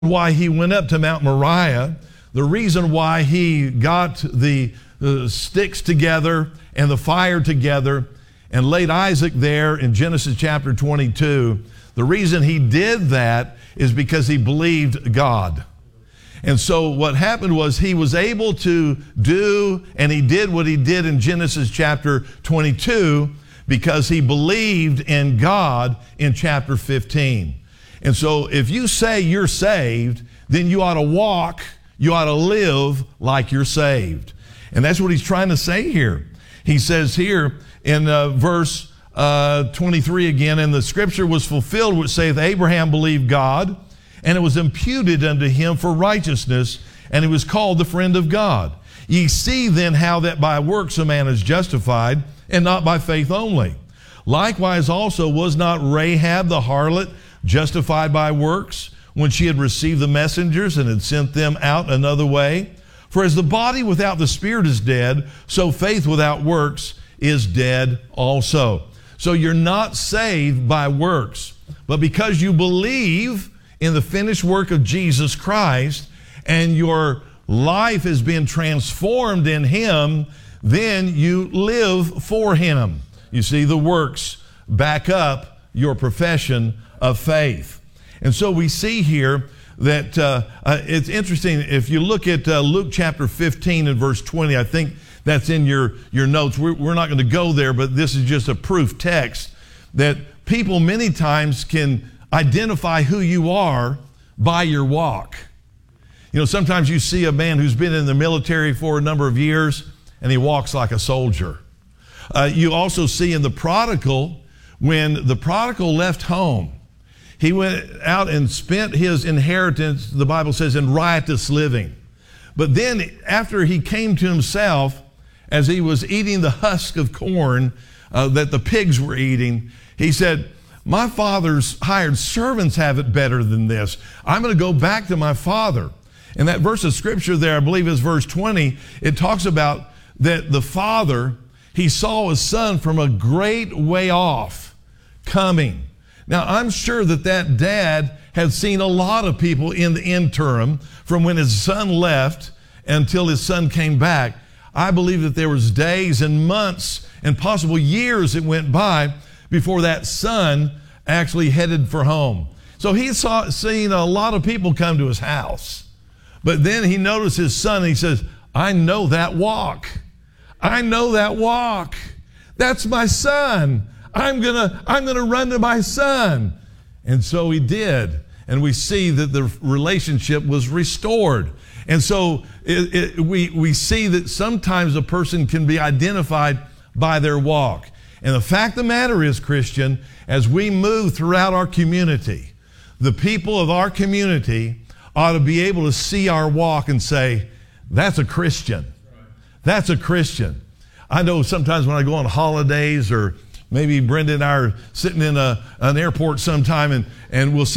why he went up to Mount Moriah, the reason why he got the sticks together and the fire together and laid Isaac there in Genesis chapter 22, the reason he did that is because he believed God. And so what happened was he was able to do, and he did what he did in Genesis chapter 22 because he believed in God in chapter 15. And so if you say you're saved, then you ought to walk, you ought to live like you're saved. And that's what he's trying to say here. He says here in verse 23 again, and the scripture was fulfilled which saith, Abraham believed God, and it was imputed unto him for righteousness, and he was called the friend of God. Ye see then how that by works a man is justified, and not by faith only. Likewise also was not Rahab the harlot justified by works, when she had received the messengers and had sent them out another way? For as the body without the spirit is dead, so faith without works is dead also. So you're not saved by works, but because you believe in the finished work of Jesus Christ and your life has been transformed in Him, then you live for Him. You see, the works back up your profession of faith. And so we see here that it's interesting. If you look at Luke chapter 15 and verse 20, I think that's in your notes. We're not going to go there, but this is just a proof text that people many times can identify who you are by your walk. You know, sometimes you see a man who's been in the military for a number of years and he walks like a soldier. You also see in the prodigal, when the prodigal left home, he went out and spent his inheritance, the Bible says, in riotous living. But then after he came to himself, as he was eating the husk of corn that the pigs were eating, he said, my father's hired servants have it better than this. I'm going to go back to my father. And that verse of scripture there, I believe is verse 20, it talks about that the father, he saw his son from a great way off coming. Now, I'm sure that dad had seen a lot of people in the interim from when his son left until his son came back. I believe that there was days and months and possible years that went by before that son actually headed for home. So he seen a lot of people come to his house. But then he noticed his son and he says, I know that walk. I know that walk. That's my son. I'm gonna run to my son. And so he did. And we see that the relationship was restored. And so we see that sometimes a person can be identified by their walk. And the fact of the matter is, Christian, as we move throughout our community, the people of our community ought to be able to see our walk and say, that's a Christian. That's a Christian. I know sometimes when I go on holidays, or maybe Brenda and I are sitting in an airport sometime and we'll see